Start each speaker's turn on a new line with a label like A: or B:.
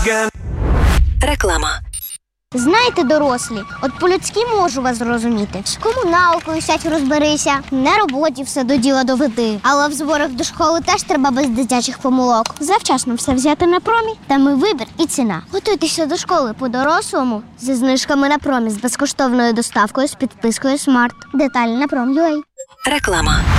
A: Реклама.
B: Знаєте, дорослі, от по-людськи можу вас зрозуміти. З комуналкою сядь розберися, на роботі все до діла доведи. Але в зборах до школи теж треба без дитячих помилок. Завчасно все взяти на промі, там і вибір, і ціна. Готуйтеся до школи по-дорослому зі знижками на промі, з безкоштовною доставкою, з підпискою Smart. Деталі на prom.ua.
A: Реклама.